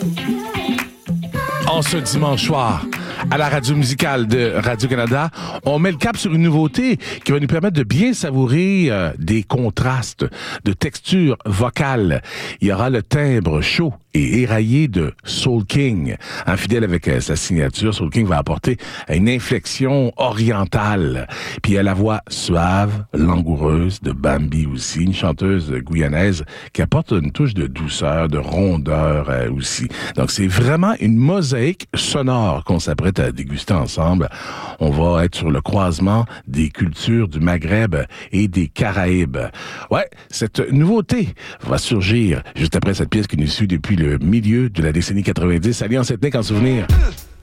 En ce dimanche soir, à la radio musicale de Radio-Canada, on met le cap sur une nouveauté qui va nous permettre de bien savourer des contrastes de texture vocale. Il y aura le timbre chaud et éraillé de Soul King. Fidèle avec sa signature, Soul King va apporter une inflexion orientale. Puis il y a la voix suave, langoureuse de Bambi aussi, une chanteuse guyanaise qui apporte une touche de douceur, de rondeur aussi. Donc c'est vraiment une mosaïque sonore qu'on s'apprête à déguster ensemble. On va être sur le croisement des cultures du Maghreb et des Caraïbes. Ouais, cette nouveauté va surgir juste après cette pièce qui nous suit depuis le milieu de la décennie 90, Alliance ethnique en souvenir.